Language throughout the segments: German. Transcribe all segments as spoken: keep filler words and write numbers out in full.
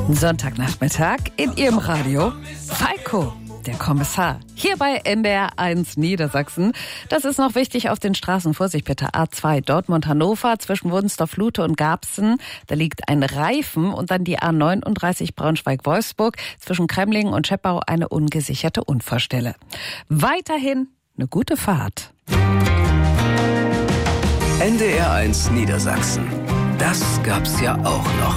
Sonntagnachmittag in Ihrem Radio. Falco, der Kommissar. Hier bei N D R eins Niedersachsen. Das ist noch wichtig auf den Straßen. Vorsicht bitte. A zwei Dortmund-Hannover zwischen Wunstorf-Lute und Garbsen. Da liegt ein Reifen. Und dann die A neununddreißig Braunschweig-Wolfsburg. Zwischen Kremlingen und Scheppau eine ungesicherte Unfallstelle. Weiterhin eine gute Fahrt. N D R eins Niedersachsen. Das gab's ja auch noch.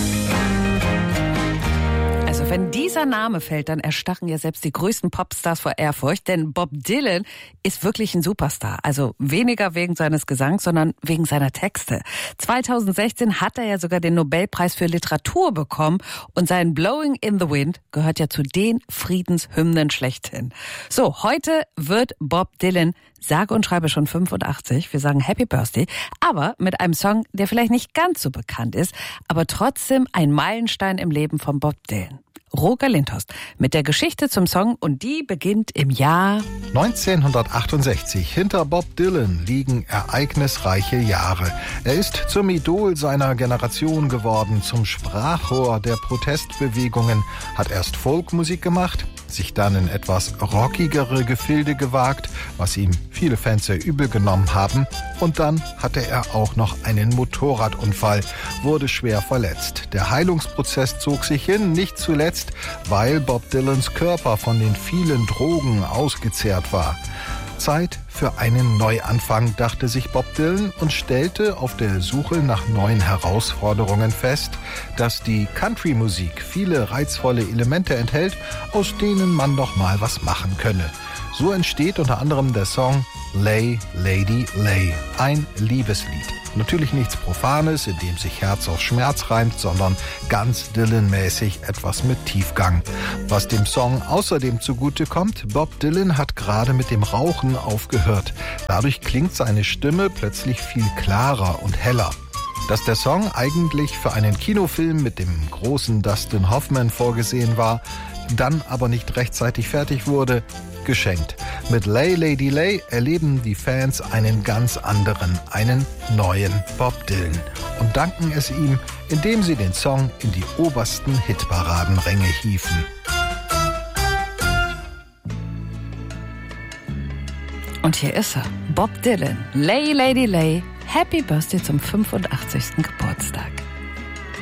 Also wenn dieser Name fällt, dann erstarren ja selbst die größten Popstars vor Ehrfurcht, denn Bob Dylan ist wirklich ein Superstar. Also weniger wegen seines Gesangs, sondern wegen seiner Texte. zweitausendsechzehn hat er ja sogar den Nobelpreis für Literatur bekommen und sein Blowing in the Wind gehört ja zu den Friedenshymnen schlechthin. So, heute wird Bob Dylan sage und schreibe schon fünfundachtzig. Wir sagen Happy Birthday, aber mit einem Song, der vielleicht nicht ganz so bekannt ist, aber trotzdem ein Meilenstein im Leben von Bob Dylan. Roger Lindhorst mit der Geschichte zum Song und die beginnt im Jahr neunzehnhundertachtundsechzig. Hinter Bob Dylan liegen ereignisreiche Jahre. Er ist zum Idol seiner Generation geworden, zum Sprachrohr der Protestbewegungen, hat erst Folkmusik gemacht, sich dann in etwas rockigere Gefilde gewagt, was ihm viele Fans sehr übel genommen haben. Und dann hatte er auch noch einen Motorradunfall, wurde schwer verletzt. Der Heilungsprozess zog sich hin, nicht zuletzt, weil Bob Dylans Körper von den vielen Drogen ausgezehrt war. Zeit für einen Neuanfang, dachte sich Bob Dylan und stellte auf der Suche nach neuen Herausforderungen fest, dass die Country-Musik viele reizvolle Elemente enthält, aus denen man doch mal was machen könne. So entsteht unter anderem der Song Lay, Lady, Lay, ein Liebeslied. Natürlich nichts Profanes, in dem sich Herz auf Schmerz reimt, sondern ganz Dylan-mäßig etwas mit Tiefgang. Was dem Song außerdem zugute kommt, Bob Dylan hat gerade mit dem Rauchen aufgehört. Dadurch klingt seine Stimme plötzlich viel klarer und heller. Dass der Song eigentlich für einen Kinofilm mit dem großen Dustin Hoffman vorgesehen war, dann aber nicht rechtzeitig fertig wurde, geschenkt. Mit Lay, Lady, Lay erleben die Fans einen ganz anderen, einen neuen Bob Dylan und danken es ihm, indem sie den Song in die obersten Hitparadenränge hieven. Und hier ist er, Bob Dylan, Lay, Lady, Lay, Happy Birthday zum fünfundachtzigsten Geburtstag.